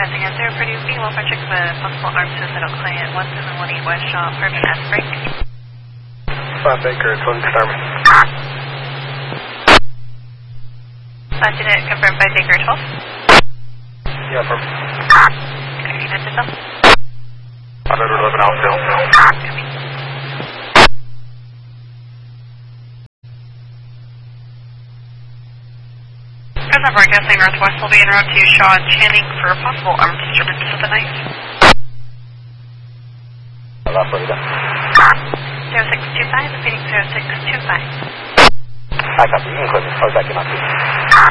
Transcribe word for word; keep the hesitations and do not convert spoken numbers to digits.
Broadcasting at zero Purdue, being well for check the possible armed suicidal client, one seven one eight West Shaw, apartment S break. five Baker, twelve Starman. Last unit confirmed by Baker twelve. Yeah, from. Okay, unit to cell. one eleven Alpha. Copy. Present broadcasting northwest will be en route to Shaw and Channing for a possible armed disturbance of the night. zero six two five, repeating zero six two five. I copy. You can click. I was backing up.